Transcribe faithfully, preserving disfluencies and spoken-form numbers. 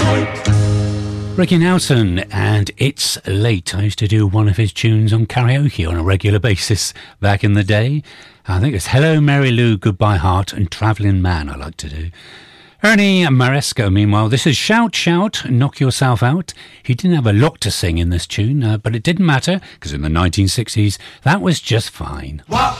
Ricky Nelson and It's Late. I used to do one of his tunes on karaoke on a regular basis back in the day. I think it's Hello Mary Lou, Goodbye Heart and Travelling Man I like to do. Ernie Maresco, meanwhile, this is Shout Shout, Knock Yourself Out. He didn't have a lot to sing in this tune, uh, but it didn't matter, because in the nineteen sixties, that was just fine.